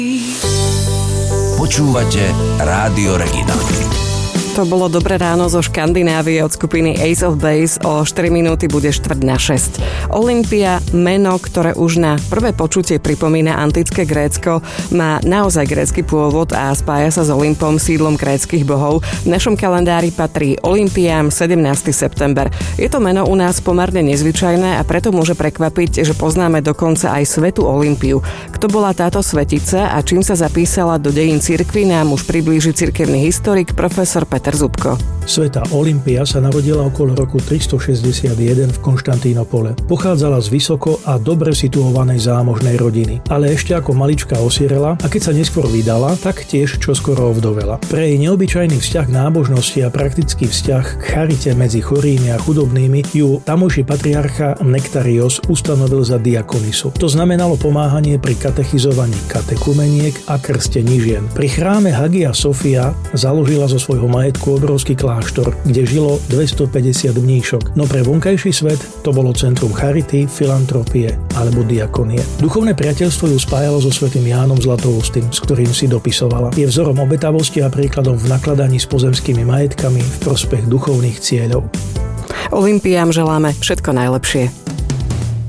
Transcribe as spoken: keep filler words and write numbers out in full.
Počúvate Rádio Regina. To bolo Dobré ráno zo Škandinávie od skupiny Ace of Base. O štyri minúty bude štvrť na šesť. Olympia, meno, ktoré už na prvé počutie pripomína antické Grécko, má naozaj grécky pôvod a spája sa s Olympom, sídlom gréckych bohov. V našom kalendári patrí Olympiám sedemnásteho september. Je to meno u nás pomerne nezvyčajné a preto môže prekvapiť, že poznáme dokonca aj svätú Olympiu. Kto bola táto svetica a čím sa zapísala do dejín cirkvi, nám už priblíži cirkevný historik profesor Peter Zubko. Svätá Olympia sa narodila okolo roku tristošesťdesiatjeden v Konštantínopole. Pochádzala z vysoko a dobre situovanej zámožnej rodiny, ale ešte ako malička osirela a keď sa neskôr vydala, tak tiež čoskoro ovdovela. Pre jej neobyčajný vzťah k nábožnosti a praktický vzťah k charite medzi chorými a chudobnými ju tamojší patriarcha Nektarios ustanovil za diakonisu. To znamenalo pomáhanie pri katechizovaní katekumeniek a krstení žien. Pri chráme Hagia Sophia založila zo svojho majetku obrovský kláštor, kde žilo dvestopäťdesiat mníšok, no pre vonkajší svet to bolo centrum charity, filantropie alebo diakonie. Duchovné priateľstvo ju spájalo so svätým Jánom Zlatoustým, s ktorým si dopisovala. Je vzorom obetavosti a príkladom v nakladaní s pozemskými majetkami v prospech duchovných cieľov. Olympiám želáme všetko najlepšie.